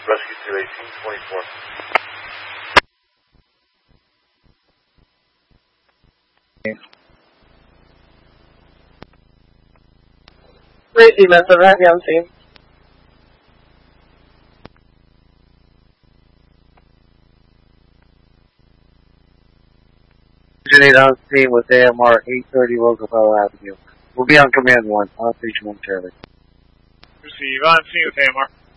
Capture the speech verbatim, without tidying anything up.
Rescue two eighteen twenty-four. Regiment of that young team. eight on scene with A M R eight thirty Roosevelt Avenue. We'll be on command one. On station one, Charlie. Receive on scene with A M R.